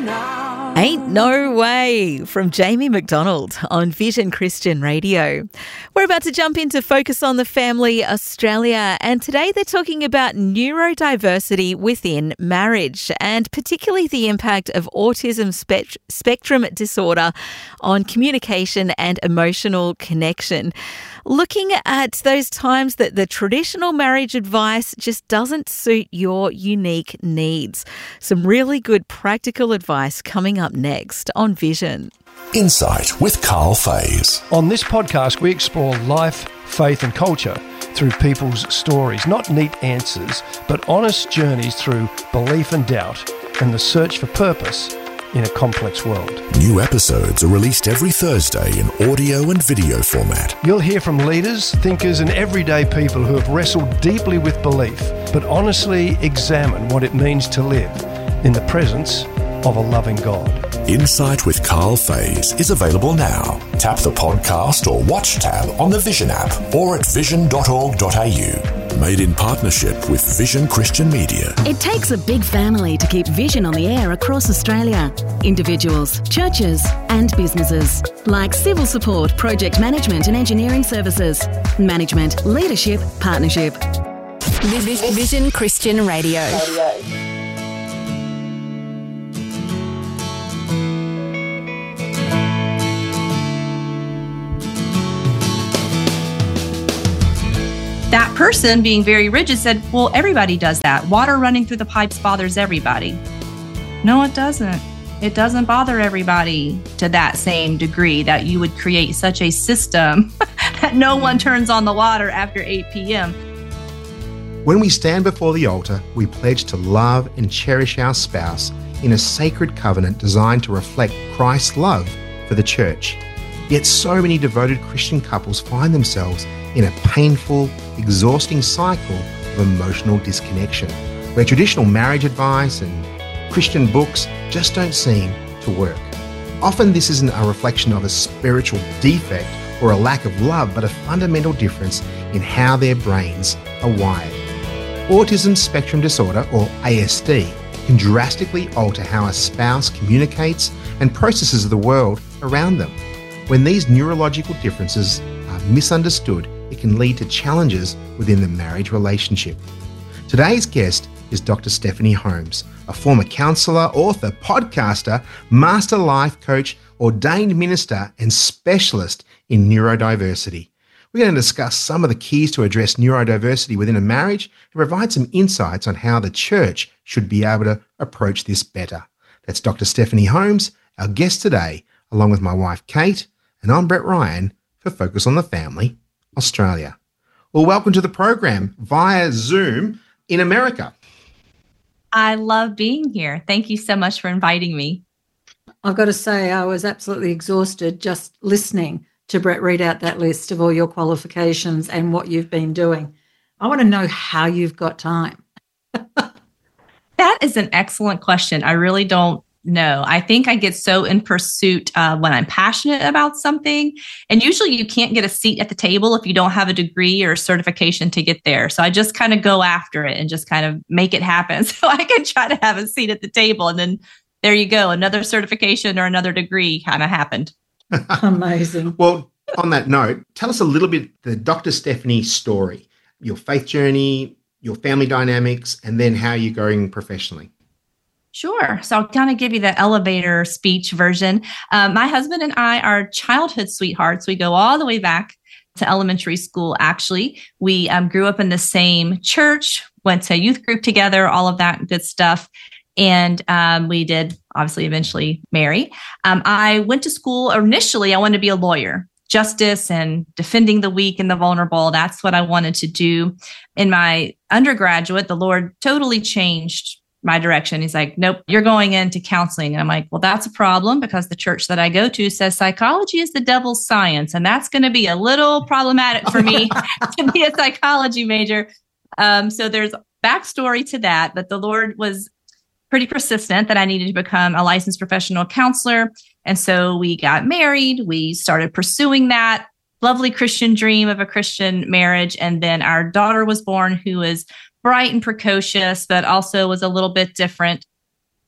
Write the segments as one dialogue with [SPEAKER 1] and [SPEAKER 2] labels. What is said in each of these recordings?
[SPEAKER 1] Ain't No Way from Jamie McDonald on Vision Christian Radio. We're about to jump into Focus on the Family Australia, and today they're talking about neurodiversity within marriage and particularly the impact of autism spectrum disorder on communication and emotional connection. Looking at those times that the traditional marriage advice just doesn't suit your unique needs. Some really good practical advice coming up next on Vision.
[SPEAKER 2] Insight with Carl Fays.
[SPEAKER 3] On this podcast, we explore life, faith and culture through people's stories, not neat answers, but honest journeys through belief and doubt and the search for purpose in a complex world.
[SPEAKER 2] New episodes are released every Thursday in audio and video format.
[SPEAKER 3] You'll hear from leaders, thinkers and everyday people who have wrestled deeply with belief, but honestly examine what it means to live in the presence of a loving God.
[SPEAKER 2] Insight with Carl Fays is available now. Tap the podcast or watch tab on the Vision app or at vision.org.au. Made in partnership with Vision Christian Media.
[SPEAKER 4] It takes a big family to keep Vision on the air across Australia. Individuals, churches and businesses. Like civil support, project management and engineering services. Management, leadership, partnership.
[SPEAKER 5] Vision Christian Radio.
[SPEAKER 6] That person being very rigid said, well, everybody does that. Water running through the pipes bothers everybody. No, it doesn't. It doesn't bother everybody to that same degree that you would create such a system that no one turns on the water after 8 p.m.
[SPEAKER 7] When we stand before the altar, we pledge to love and cherish our spouse in a sacred covenant designed to reflect Christ's love for the church. Yet so many devoted Christian couples find themselves in a painful, exhausting cycle of emotional disconnection, where traditional marriage advice and Christian books just don't seem to work. Often this isn't a reflection of a spiritual defect or a lack of love, but a fundamental difference in how their brains are wired. Autism spectrum disorder, or ASD, can drastically alter how a spouse communicates and processes the world around them. When these neurological differences are misunderstood, it can lead to challenges within the marriage relationship. Today's guest is Dr. Stephanie Holmes, a former counsellor, author, podcaster, master life coach, ordained minister, and specialist in neurodiversity. We're going to discuss some of the keys to address neurodiversity within a marriage and provide some insights on how the church should be able to approach this better. That's Dr. Stephanie Holmes, our guest today, along with my wife, Kate, and I'm Brett Ryan for Focus on the Family Australia. Well, welcome to the program via Zoom in America.
[SPEAKER 6] I love being here. Thank you so much for inviting me.
[SPEAKER 8] I've got to say, I was absolutely exhausted just listening to Brett read out that list of all your qualifications and what you've been doing. I want to know how you've got time.
[SPEAKER 6] That is an excellent question. I really don't know. I think I get so in pursuit when I'm passionate about something. And usually you can't get a seat at the table if you don't have a degree or a certification to get there. So I just kind of go after it and just kind of make it happen so I can try to have a seat at the table. And then there you go. Another certification or another degree kind of happened.
[SPEAKER 8] Amazing.
[SPEAKER 7] Well, on that note, tell us a little bit the Dr. Stephanie story, your faith journey, your family dynamics, and then how you're going professionally.
[SPEAKER 6] Sure. So I'll kind of give you the elevator speech version. My husband and I are childhood sweethearts. We go all the way back to elementary school, actually. We grew up in the same church, went to youth group together, all of that good stuff. And we did obviously eventually marry. I went to school. Initially, I wanted to be a lawyer. Justice and defending the weak and the vulnerable. That's what I wanted to do. In my undergraduate, the Lord totally changed my direction. He's like, nope, you're going into counseling. And I'm like, well, that's a problem because the church that I go to says psychology is the devil's science. And that's going to be a little problematic for me to be a psychology major. So there's backstory to that, but the Lord was pretty persistent that I needed to become a licensed professional counselor. And so we got married. We started pursuing that lovely Christian dream of a Christian marriage. And then our daughter was born, who is bright and precocious, but also was a little bit different.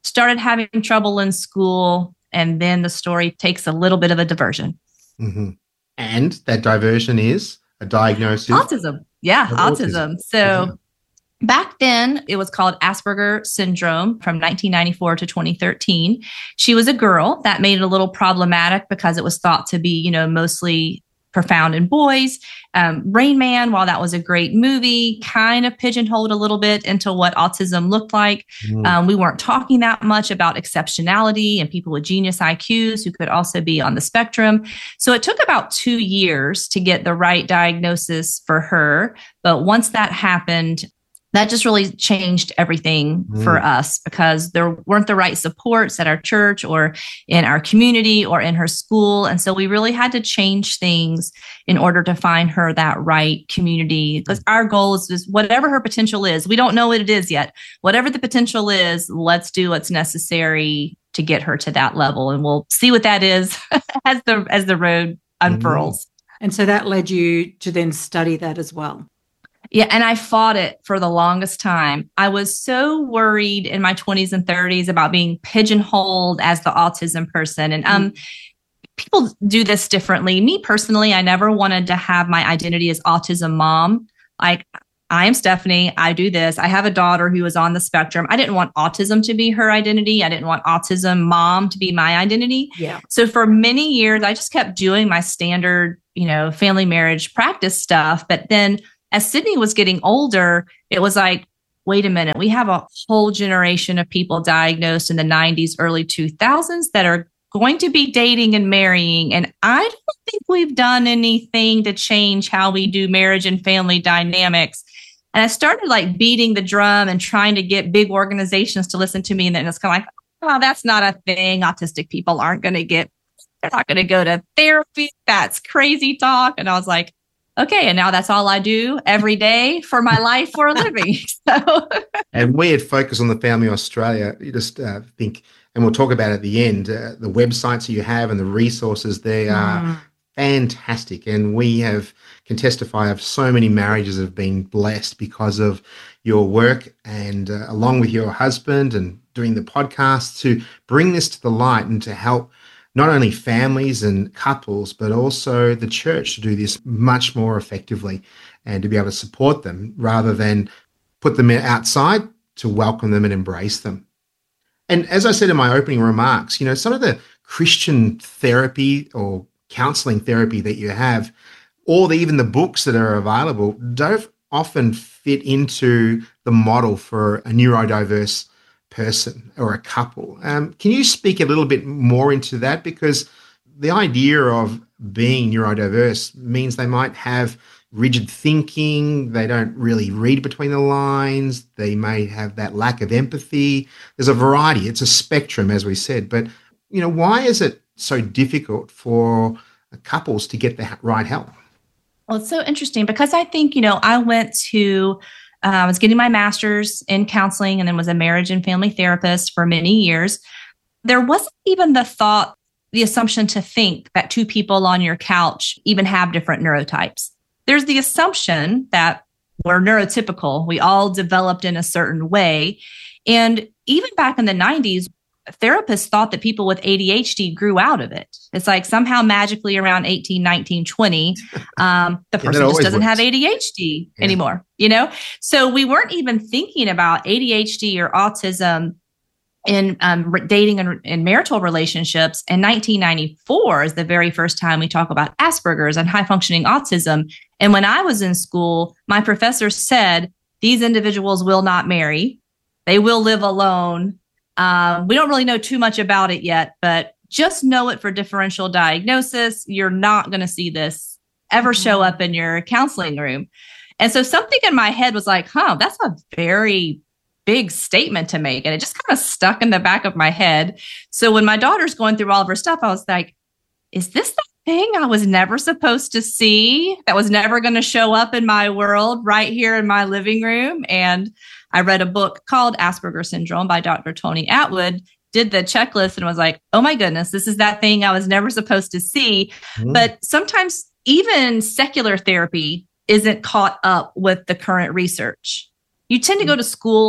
[SPEAKER 6] started having trouble in school, and then the story takes a little bit of a diversion.
[SPEAKER 7] Mm-hmm. And that diversion is a diagnosis?
[SPEAKER 6] Autism. Yeah, autism. So back then, it was called Asperger syndrome from 1994 to 2013. She was a girl. That made it a little problematic because it was thought to be, mostly profound in boys. Rain Man, while that was a great movie, kind of pigeonholed a little bit into what autism looked like. We weren't talking that much about exceptionality and people with genius IQs who could also be on the spectrum. So it took about 2 years to get the right diagnosis for her. But once that happened, that just really changed everything for us because there weren't the right supports at our church or in our community or in her school. And so we really had to change things in order to find her that right community. Because our goal is just whatever her potential is. We don't know what it is yet. Whatever the potential is, let's do what's necessary to get her to that level. And we'll see what that is as the road unfurls.
[SPEAKER 8] And so that led you to then study that as well.
[SPEAKER 6] Yeah. And I fought it for the longest time. I was so worried in my 20s and 30s about being pigeonholed as the autism person. And people do this differently. Me personally, I never wanted to have my identity as autism mom. Like, I am Stephanie. I do this. I have a daughter who is on the spectrum. I didn't want autism to be her identity. I didn't want autism mom to be my identity.
[SPEAKER 8] Yeah.
[SPEAKER 6] So for many years, I just kept doing my standard, family marriage practice stuff. But then as Sydney was getting older, it was like, wait a minute, we have a whole generation of people diagnosed in the 90s, early 2000s that are going to be dating and marrying. And I don't think we've done anything to change how we do marriage and family dynamics. And I started like beating the drum and trying to get big organizations to listen to me. And then it's kind of like, oh, that's not a thing. Autistic people aren't going to they're not going to go to therapy. That's crazy talk. And I was like, okay, and now that's all I do every day for my life for a living. So,
[SPEAKER 7] and we at Focus on the Family Australia, you just think, and we'll talk about it at the end, the websites you have and the resources, they are fantastic. And we can testify of so many marriages that have been blessed because of your work and along with your husband and doing the podcast to bring this to the light and to help not only families and couples, but also the church to do this much more effectively and to be able to support them rather than put them outside, to welcome them and embrace them. And as I said in my opening remarks, some of the Christian therapy or counseling therapy that you have, or even the books that are available, don't often fit into the model for a neurodiverse person or a couple. Can you speak a little bit more into that? Because the idea of being neurodiverse means they might have rigid thinking, they don't really read between the lines, they may have that lack of empathy. There's a variety, it's a spectrum, as we said. But, why is it so difficult for couples to get the right help?
[SPEAKER 6] Well, it's so interesting because I think, I was getting my master's in counseling and then was a marriage and family therapist for many years. There wasn't even the assumption to think that two people on your couch even have different neurotypes. There's the assumption that we're neurotypical. We all developed in a certain way. And even back in the 90s, therapists thought that people with ADHD grew out of it. It's like somehow magically around 18, 19, 20, the person just doesn't have ADHD anymore, So we weren't even thinking about ADHD or autism in dating and marital relationships. And 1994 is the very first time we talk about Asperger's and high functioning autism. And when I was in school, my professor said, these individuals will not marry. They will live alone. We don't really know too much about it yet, but just know it for differential diagnosis. You're not going to see this ever show up in your counseling room. And so something in my head was like, that's a very big statement to make. And it just kind of stuck in the back of my head. So when my daughter's going through all of her stuff, I was like, is this the thing I was never supposed to see that was never going to show up in my world right here in my living room? And I read a book called Asperger Syndrome by Dr. Tony Attwood, did the checklist and was like, oh my goodness, this is that thing I was never supposed to see. But sometimes even secular therapy isn't caught up with the current research. You tend to go to school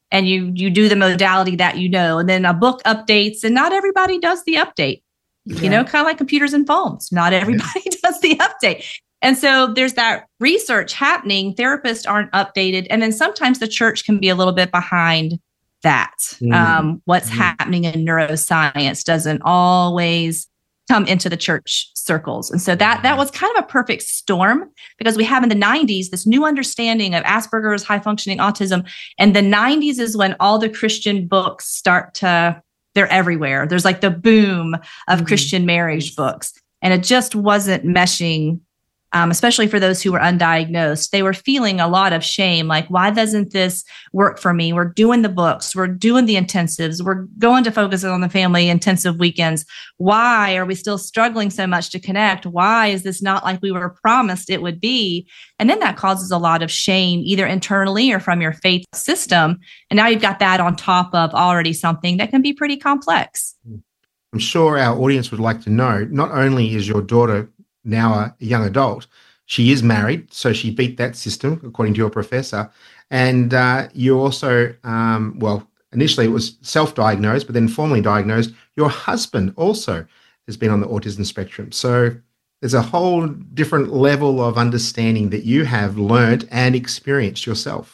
[SPEAKER 6] and you do the modality that you know, and then a book updates, and not everybody does the update.
[SPEAKER 8] Yeah.
[SPEAKER 6] You know, kind of like computers and phones. Not everybody does the update. And so there's that research happening. Therapists aren't updated. And then sometimes the church can be a little bit behind that. What's happening in neuroscience doesn't always come into the church circles. And so that was kind of a perfect storm, because we have in the 90s this new understanding of Asperger's, high functioning autism. And the 90s is when all the Christian books they're everywhere. There's like the boom of Christian marriage books. And it just wasn't meshing, especially for those who were undiagnosed. They were feeling a lot of shame. Like, why doesn't this work for me? We're doing the books. We're doing the intensives. We're going to focus on the family intensive weekends. Why are we still struggling so much to connect? Why is this not like we were promised it would be? And then that causes a lot of shame, either internally or from your faith system. And now you've got that on top of already something that can be pretty complex.
[SPEAKER 7] I'm sure our audience would like to know, not only is your daughter now a young adult, she is married, so she beat that system, according to your professor. And you also, initially it was self-diagnosed, but then formally diagnosed. Your husband also has been on the autism spectrum. So there's a whole different level of understanding that you have learned and experienced yourself.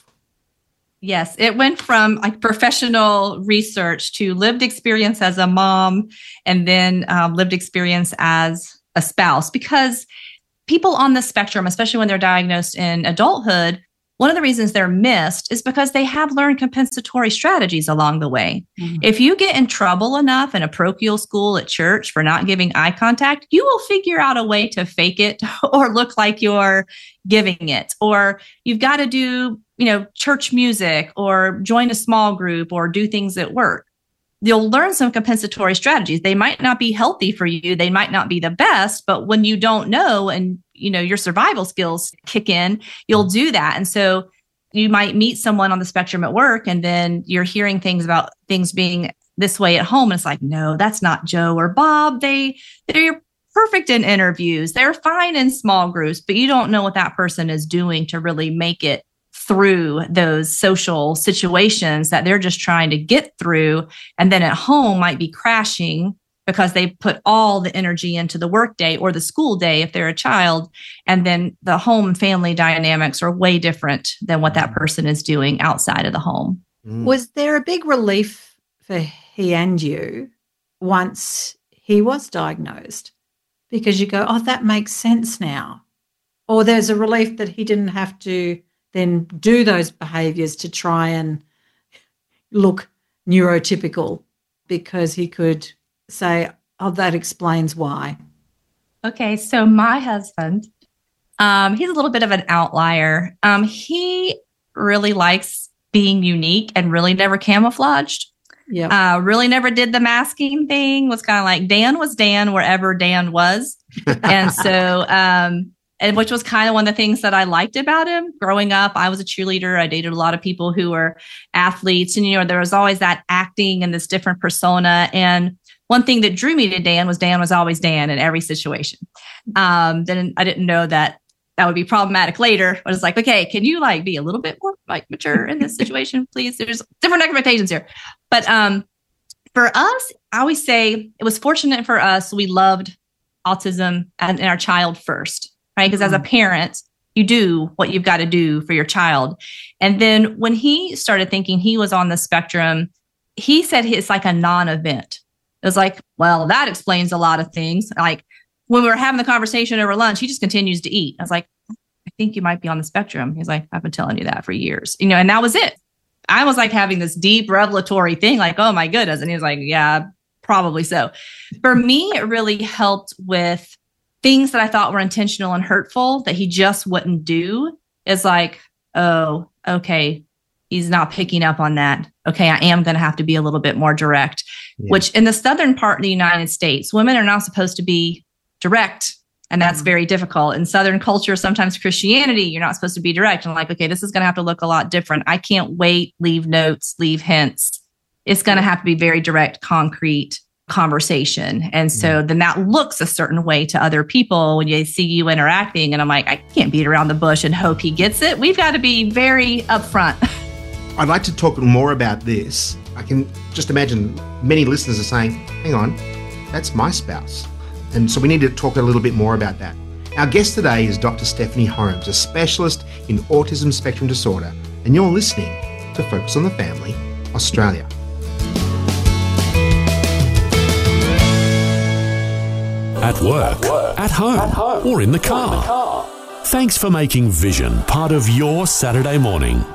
[SPEAKER 6] Yes, it went from like professional research to lived experience as a mom, and then lived experience as a spouse, because people on the spectrum, especially when they're diagnosed in adulthood, one of the reasons they're missed is because they have learned compensatory strategies along the way. If you get in trouble enough in a parochial school at church for not giving eye contact, you will figure out a way to fake it or look like you're giving it. Or you've got to do, church music or join a small group or do things at work. You'll learn some compensatory strategies. They might not be healthy for you. They might not be the best, but when you don't know and, your survival skills kick in, you'll do that. And so you might meet someone on the spectrum at work, and then you're hearing things about things being this way at home. And it's like, no, that's not Joe or Bob. They're perfect in interviews. They're fine in small groups, but you don't know what that person is doing to really make it through those social situations that they're just trying to get through. And then at home might be crashing because they put all the energy into the workday or the school day if they're a child. And then the home family dynamics are way different than what that person is doing outside of the home.
[SPEAKER 8] Was there a big relief for he and you once he was diagnosed? Because you go, oh, that makes sense now. Or there's a relief that he didn't have to then do those behaviors to try and look neurotypical, because he could say, oh, that explains why.
[SPEAKER 6] Okay, so my husband, he's a little bit of an outlier. He really likes being unique and really never camouflaged.
[SPEAKER 8] Yeah.
[SPEAKER 6] Really never did the masking thing. Was kind of like Dan was Dan wherever Dan was. And so, and which was kind of one of the things that I liked about him. Growing up, I was a cheerleader. I dated a lot of people who were athletes, and, there was always that acting and this different persona. And one thing that drew me to Dan was always Dan in every situation. Then I didn't know that would be problematic later. But it's like, okay, can you be a little bit more mature in this situation, please? There's different expectations here. But for us, I always say it was fortunate for us. We loved autism and our child first, right? Because as a parent, you do what you've got to do for your child. And then when he started thinking he was on the spectrum, he said it's like a non-event. It was like, well, that explains a lot of things. Like when we were having the conversation over lunch, he just continues to eat. I was like, I think you might be on the spectrum. He's like, I've been telling you that for years, and that was it. I was like having this deep revelatory thing, like, oh my goodness. And he was like, yeah, probably so. For me, it really helped with things that I thought were intentional and hurtful that he just wouldn't do. It's like, oh, okay, he's not picking up on that. Okay, I am going to have to be a little bit more direct, which in the southern part of the United States, women are not supposed to be direct. And that's very difficult. In Southern culture, sometimes Christianity, you're not supposed to be direct. And I'm like, okay, this is going to have to look a lot different. I can't wait, leave notes, leave hints. It's going to have to be very direct, concrete conversation. And so then that looks a certain way to other people when they see you interacting. And I'm like, I can't beat around the bush and hope he gets it. We've got to be very upfront.
[SPEAKER 7] I'd like to talk more about this. I can just imagine many listeners are saying, hang on, that's my spouse. And so we need to talk a little bit more about that. Our guest today is Dr. Stephanie Holmes, a specialist in autism spectrum disorder, and you're listening to Focus on the Family, Australia.
[SPEAKER 2] At work, at home, or in the car. Thanks for making Vision part of your Saturday morning.